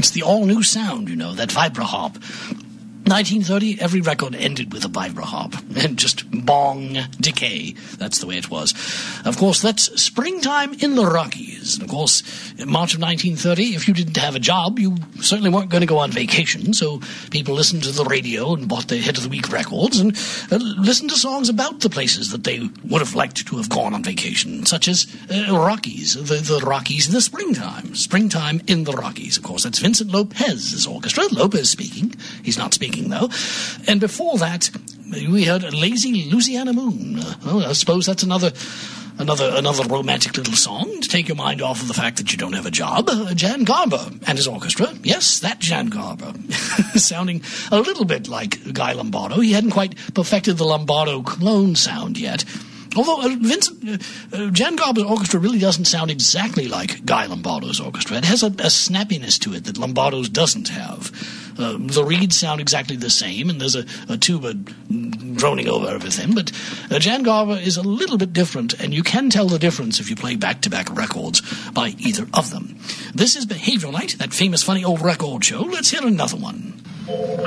Yes, the all-new sound, that vibra-harp. 1930, every record ended with a vibra-harp. And just bong, decay. That's the way it was. Of course, that's Springtime in the Rockies. And of course, in March of 1930, if you didn't have a job, you certainly weren't going to go on vacation. So people listened to the radio and bought their hit-of-the-week records and listened to songs about the places that they would have liked to have gone on vacation, such as Rockies, the Rockies in the springtime. Springtime in the Rockies. Of course, that's Vincent Lopez's orchestra. Lopez speaking. He's not speaking, though. And before that, we heard Lazy Louisiana Moon. I suppose that's another romantic little song to take your mind off of the fact that you don't have a job. Jan Garber and his orchestra. Yes, that Jan Garber. Sounding a little bit like Guy Lombardo. He hadn't quite perfected the Lombardo clone sound yet. Although Jan Garber's orchestra really doesn't sound exactly like Guy Lombardo's orchestra. It has a snappiness to it that Lombardo's doesn't have. The reeds sound exactly the same, and there's a tuba droning over everything. But Jan Garber is a little bit different, and you can tell the difference if you play back-to-back records by either of them. This is Behavioral Night, that famous funny old record show. Let's hear another one.